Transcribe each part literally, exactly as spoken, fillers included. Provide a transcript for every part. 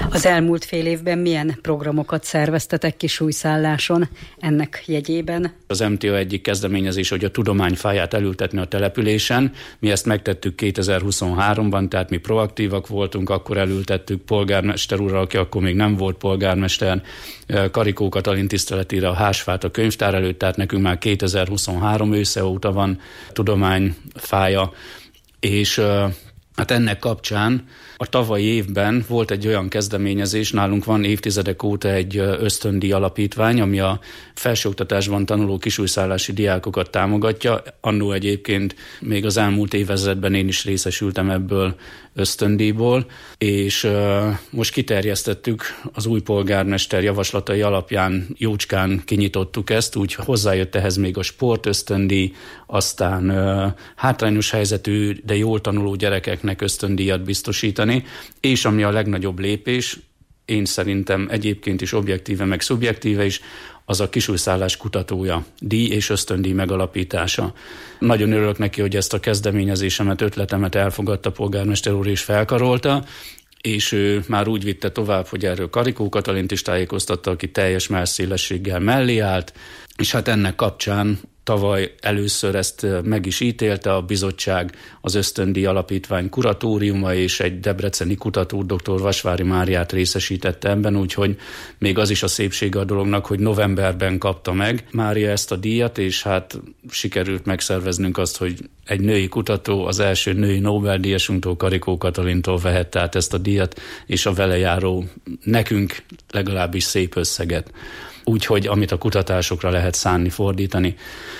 Az elmúlt fél évben milyen programokat szerveztetek Kisújszálláson ennek jegyében? Az em té á egyik kezdeményezés, hogy a tudományfáját elültetni a településen. Mi ezt megtettük kétezer-huszonháromban, tehát mi proaktívak voltunk, akkor elültettük polgármester úrral, aki akkor még nem volt polgármester, Karikó Katalin tiszteletére a házsfát a könyvtár előtt, tehát nekünk már kétezer-huszonhárom ősze óta van tudományfája, és hát ennek kapcsán a tavalyi évben volt egy olyan kezdeményezés, nálunk van évtizedek óta egy ösztöndíj alapítvány, ami a felsőoktatásban tanuló kisújszállási diákokat támogatja. Annó egyébként még az elmúlt évezredben én is részesültem ebből ösztöndíjból, és uh, most kiterjesztettük az új polgármester javaslatai alapján, jócskán kinyitottuk ezt, úgy hozzájött ehhez még a sportösztöndíj, aztán uh, hátrányos helyzetű, de jól tanuló gyerekeknek ösztöndíjat biztosítani, és ami a legnagyobb lépés, én szerintem egyébként is objektíve, meg szubjektíve is, az a kisújszállás kutatója, díj és ösztöndíj megalapítása. Nagyon örülök neki, hogy ezt a kezdeményezésemet, ötletemet elfogadta polgármester úr és felkarolta, és ő már úgy vitte tovább, hogy erről Karikó Katalint is tájékoztatta, aki teljes mellszélességgel mellé állt, és hát ennek kapcsán tavaly először ezt meg is ítélte a bizottság, az ösztöndíj alapítvány kuratóriuma, és egy debreceni kutató, dr. Vasvári Máriát részesítette ebben, úgyhogy még az is a szépsége a dolognak, hogy novemberben kapta meg Mária ezt a díjat, és hát sikerült megszerveznünk azt, hogy egy női kutató az első női Nobel-díjasunktól, Karikó Katalintól vehette át ezt a díjat, és a vele járó nekünk legalábbis szép összeget. Úgyhogy amit a kutatásokra lehet szánni, fordítani.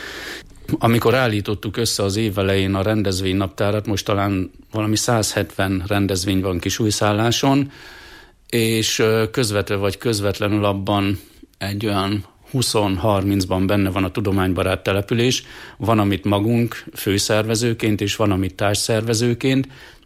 Amikor állítottuk össze az év elején a rendezvénynaptárat, most talán valami száz hetven rendezvény van Kisújszálláson, és közvetve vagy közvetlenül abban egy olyan húsz-harmincban benne van a tudománybarát település, van, amit magunk főszervezőként, és van, amit társszervezőként.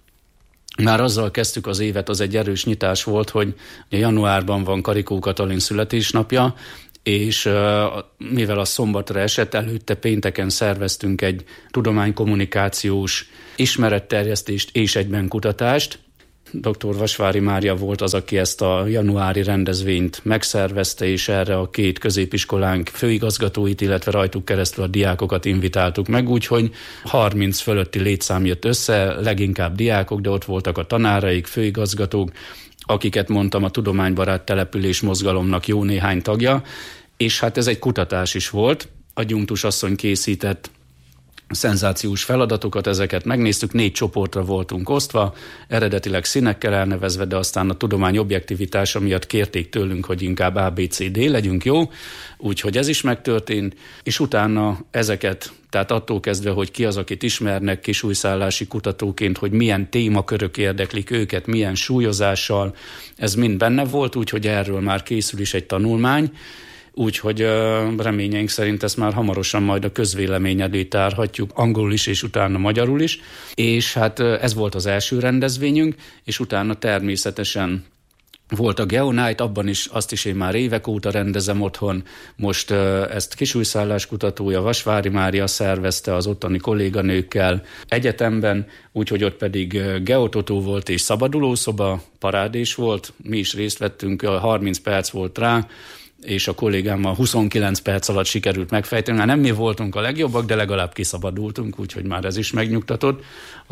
Már azzal kezdtük az évet, az egy erős nyitás volt, hogy januárban van Karikó Katalin születésnapja, és mivel a szombatra esett, előtte pénteken szerveztünk egy tudománykommunikációs ismeretterjesztést és egyben kutatást. doktor Vasvári Mária volt az, aki ezt a januári rendezvényt megszervezte, és erre a két középiskolánk főigazgatóit, illetve rajtuk keresztül a diákokat invitáltuk meg, úgyhogy harminc fölötti létszám jött össze, leginkább diákok, de ott voltak a tanáraik, főigazgatók, akiket mondtam, a tudománybarát település mozgalomnak jó néhány tagja, és hát ez egy kutatás is volt. Adjunktus asszony készített szenzációs feladatokat, ezeket megnéztük, négy csoportra voltunk osztva, eredetileg színekkel elnevezve, de aztán a tudomány objektivitása miatt kérték tőlünk, hogy inkább á bé cé dé legyünk, jó? Úgyhogy ez is megtörtént, és utána ezeket, tehát attól kezdve, hogy ki az, akit ismernek kisújszállási kutatóként, hogy milyen témakörök érdeklik őket, milyen súlyozással, ez mind benne volt, úgyhogy erről már készül is egy tanulmány, úgyhogy reményeink szerint ezt már hamarosan majd a közvélemény elé tárhatjuk, angolul is és utána magyarul is, és hát ez volt az első rendezvényünk, és utána természetesen volt a Geonight, abban is, azt is én már évek óta rendezem otthon, most ezt kisújszállás kutatója Vasvári Mária szervezte az ottani kolléganőkkel egyetemben, úgyhogy ott pedig geototó volt és szabadulószoba, parádés volt, mi is részt vettünk, harminc perc volt rá, és a kollégámmal huszonkilenc perc alatt sikerült megfejteni. Már nem mi voltunk a legjobbak, de legalább kiszabadultunk, úgyhogy már ez is megnyugtatott.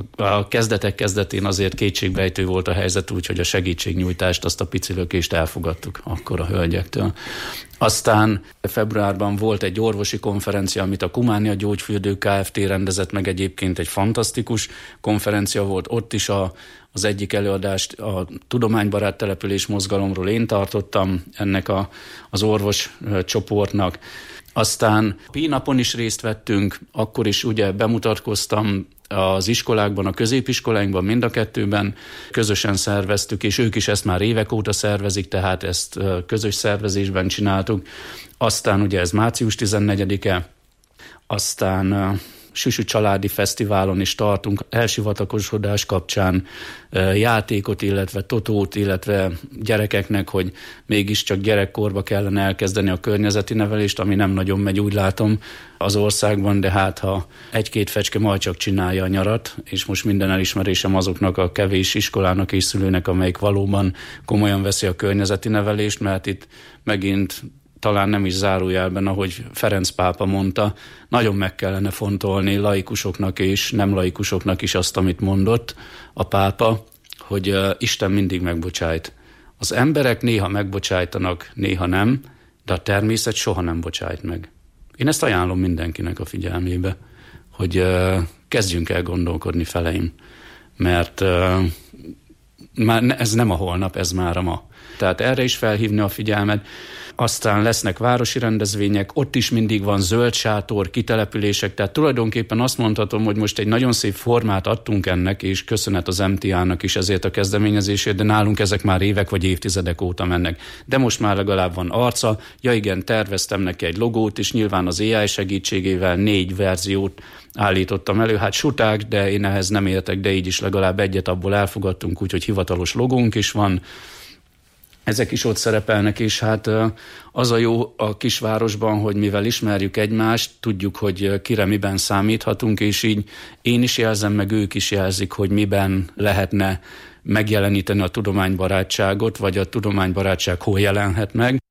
A kezdetek kezdetén azért kétségbejtő volt a helyzet, úgyhogy a segítségnyújtást, azt a pici lökést elfogadtuk akkor a hölgyektől. Aztán februárban volt egy orvosi konferencia, amit a Kumánia Gyógyfürdő Kft. Rendezett meg, egyébként egy fantasztikus konferencia volt, ott is a Az egyik előadást a tudománybarát település mozgalomról én tartottam ennek a, az orvos csoportnak. Aztán Pi-napon is részt vettünk, akkor is ugye bemutatkoztam az iskolákban, a középiskoláinkban, mind a kettőben közösen szerveztük, és ők is ezt már évek óta szervezik, tehát ezt közös szervezésben csináltuk. Aztán ugye ez március tizennegyedike, aztán Süsü Családi Fesztiválon is tartunk elsivatagosodás kapcsán játékot, illetve totót, illetve gyerekeknek, hogy mégiscsak gyerekkorba kellene elkezdeni a környezeti nevelést, ami nem nagyon megy, úgy látom, az országban, de hát ha egy-két fecske majd csak csinálja a nyarat, és most minden elismerésem azoknak a kevés iskolának és szülőnek, amelyik valóban komolyan veszi a környezeti nevelést, mert itt megint talán nem is zárójelben, ahogy Ferenc pápa mondta, nagyon meg kellene fontolni laikusoknak és nem laikusoknak is azt, amit mondott a pápa, hogy uh, Isten mindig megbocsájt. Az emberek néha megbocsájtanak, néha nem, de a természet soha nem bocsájt meg. Én ezt ajánlom mindenkinek a figyelmébe, hogy uh, kezdjünk el gondolkodni, feleim, mert uh, már ez nem a holnap, ez már a ma. Tehát erre is felhívni a figyelmet. Aztán lesznek városi rendezvények, ott is mindig van zöld sátor, kitelepülések, tehát tulajdonképpen azt mondhatom, hogy most egy nagyon szép formát adtunk ennek, és köszönet az em té á-nak is ezért a kezdeményezésért, de nálunk ezek már évek vagy évtizedek óta mennek. De most már legalább van arca, ja igen, terveztem neki egy logót, és nyilván az á i segítségével négy verziót állítottam elő, hát suták, de én ehhez nem értek, de így is legalább egyet abból elfogadtunk, úgyhogy hivatalos logónk is van. Ezek is ott szerepelnek, és hát az a jó a kisvárosban, hogy mivel ismerjük egymást, tudjuk, hogy kire miben számíthatunk, és így én is jelzem, meg ők is jelzik, hogy miben lehetne megjeleníteni a tudománybarátságot, vagy a tudománybarátság hol jelenhet meg.